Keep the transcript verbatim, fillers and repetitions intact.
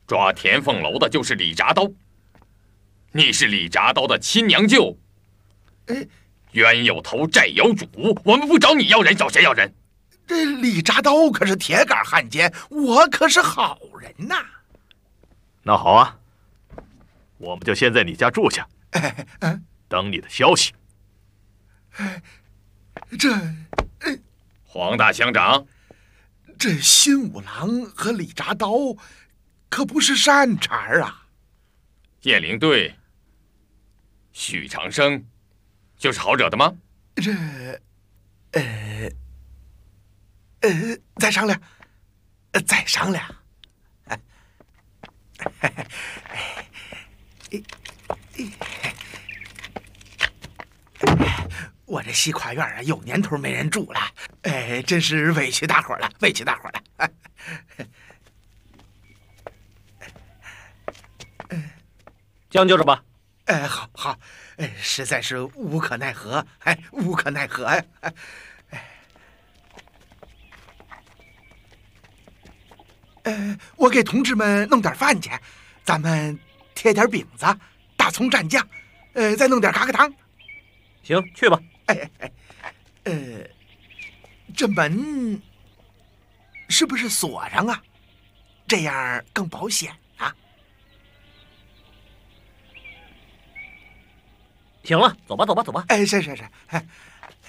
抓田凤楼的就是李铡刀，你是李铡刀的亲娘舅。 哎， 冤有头，债有主，我们不找你要人，找谁要人？ 这李铡刀可是铁杆汉奸，我可是好人呐。 那好啊，我们就先在你家住下， 哎，嗯， 等你的消息。 哎，这，哎， 黄大乡长， 这新五郎和李铡刀可不是善茬啊。 雁翎队、许长生，就是好惹的吗？ 这，呃，呃，再商量，再商量。我这西跨院啊，有年头没人住了，哎，真是委屈大伙了，委屈大伙了。 将就着吧。 哎，好好，哎，实在是无可奈何，哎，无可奈何呀。哎，呃，我给同志们弄点饭去，咱们贴点饼子，大葱蘸酱，呃，再弄点咖喱汤。 行，去吧。 哎哎，呃，这门是不是锁上啊？这样更保险啊。 行了，走吧，走吧，走吧。 哎，是是是，哎